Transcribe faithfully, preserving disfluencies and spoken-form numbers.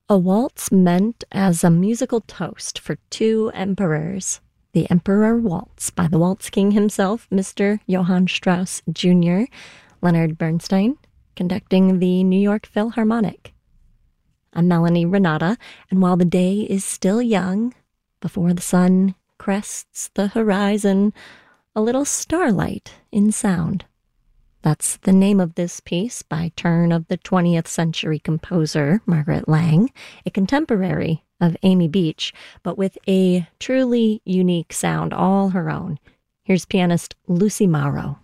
A waltz meant as a musical toast for two emperors. The Emperor Waltz by the Waltz King himself, Mister Johann Strauss Junior Leonard Bernstein, conducting the New York Philharmonic. I'm Melanie Renata, and while the day is still young, before the sun crests the horizon, a little starlight in sound. That's the name of this piece by turn of the twentieth century composer Margaret Lang, a contemporary of Amy Beach, but with a truly unique sound all her own. Here's pianist Lucy Morrow.